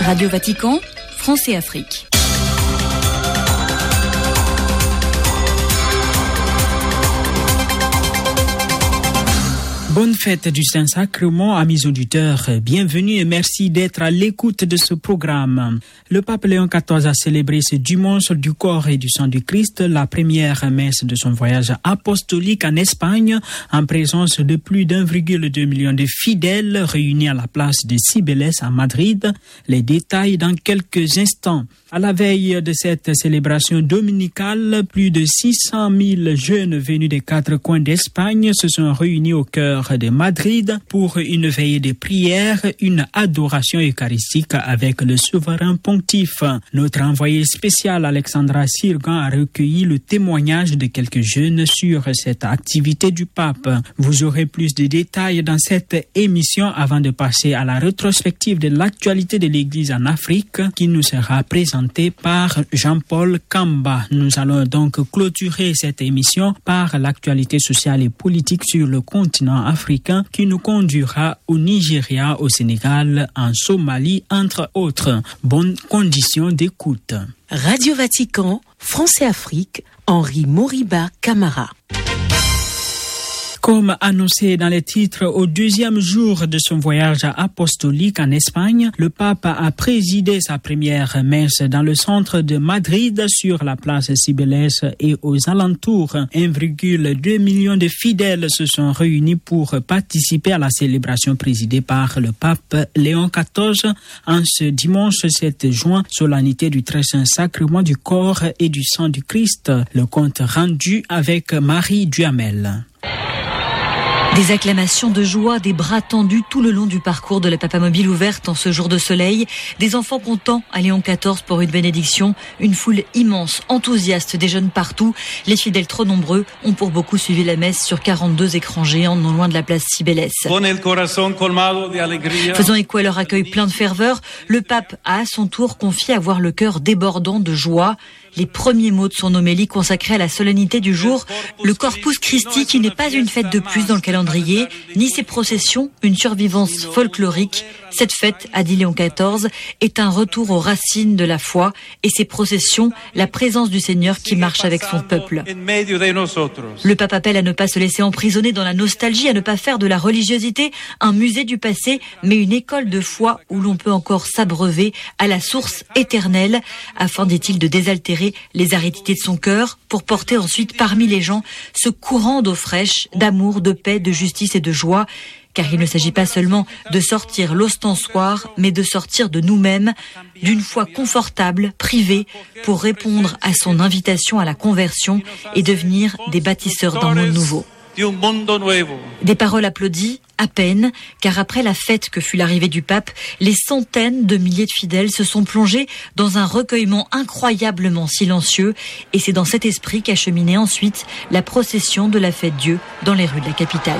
Radio Vatican, France et Afrique. Bonne fête du Saint-Sacrement, amis auditeurs. Bienvenue et merci d'être à l'écoute de ce programme. Le pape Léon XIV a célébré ce dimanche du corps et du sang du Christ, la première messe de son voyage apostolique en Espagne, en présence de plus d'1,2 million de fidèles réunis à la place de Cibeles à Madrid. Les détails dans quelques instants. À la veille de cette célébration dominicale, plus de 600 000 jeunes venus des 4 coins d'Espagne se sont réunis au cœur de Madrid pour une veillée de prière, une adoration eucharistique avec le souverain pontife. Notre envoyé spécial Alexandra Sirgan a recueilli le témoignage de quelques jeunes sur cette activité du pape. Vous aurez plus de détails dans cette émission avant de passer à la rétrospective de l'actualité de l'Église en Afrique qui nous sera présentée par Jean-Paul Kamba. Nous allons donc clôturer cette émission par l'actualité sociale et politique sur le continent africain qui nous conduira au Nigeria, au Sénégal, en Somalie, entre autres. Bonnes conditions d'écoute. Radio Vatican, France et Afrique, Henri Moriba Camara. Comme annoncé dans les titres, au deuxième jour de son voyage apostolique en Espagne, le pape a présidé sa première messe dans le centre de Madrid sur la place Cibeles et aux alentours. 1,2 million de fidèles se sont réunis pour participer à la célébration présidée par le pape Léon XIV en ce dimanche 7 juin, solennité du très saint sacrement du corps et du sang du Christ. Le compte rendu avec Marie Duhamel. Des acclamations de joie, des bras tendus tout le long du parcours de la papamobile ouverte en ce jour de soleil, des enfants contents à Léon XIV pour une bénédiction, une foule immense, enthousiaste, des jeunes partout. Les fidèles trop nombreux ont pour beaucoup suivi la messe sur 42 écrans géants non loin de la place Cibeles. Faisant écho à leur accueil plein de ferveur, le pape a à son tour confié avoir le cœur débordant de joie. Les premiers mots de son homélie consacrés à la solennité du jour, le Corpus Christi qui n'est pas une fête de plus dans le calendrier, ni ses processions, une survivance folklorique. Cette fête, a dit Léon XIV, est un retour aux racines de la foi et ses processions, la présence du Seigneur qui marche avec son peuple. Le pape appelle à ne pas se laisser emprisonner dans la nostalgie, à ne pas faire de la religiosité un musée du passé, mais une école de foi où l'on peut encore s'abreuver à la source éternelle, afin, dit-il, de désaltérer les aridités de son cœur pour porter ensuite parmi les gens ce courant d'eau fraîche, d'amour, de paix, de justice et de joie. Car il ne s'agit pas seulement de sortir l'ostensoir, mais de sortir de nous-mêmes, d'une foi confortable, privée, pour répondre à son invitation à la conversion et devenir des bâtisseurs d'un monde nouveau. Des paroles applaudies, à peine, car après la fête que fut l'arrivée du pape, les centaines de milliers de fidèles se sont plongés dans un recueillement incroyablement silencieux, et c'est dans cet esprit qu'acheminait ensuite la procession de la fête Dieu dans les rues de la capitale.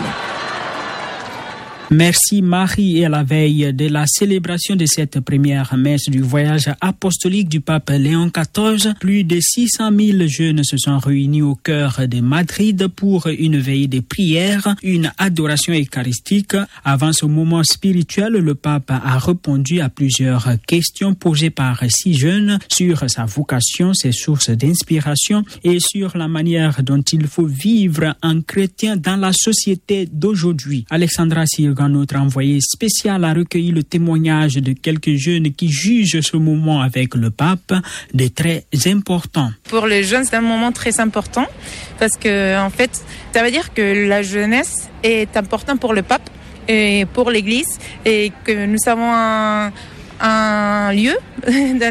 Merci Marie. Et à la veille de la célébration de cette première messe du voyage apostolique du pape Léon XIV, plus de 600 000 jeunes se sont réunis au cœur de Madrid pour une veillée de prière, une adoration eucharistique. Avant ce moment spirituel, le pape a répondu à plusieurs questions posées par 6 jeunes sur sa vocation, ses sources d'inspiration et sur la manière dont il faut vivre en chrétien dans la société d'aujourd'hui. Alexandra Sirgan, notre envoyé spécial, a recueilli le témoignage de quelques jeunes qui jugent ce moment avec le pape de très important. Pour les jeunes, c'est un moment très important parce que, en fait, ça veut dire que la jeunesse est importante pour le pape et pour l'Église et que nous avons un lieu dans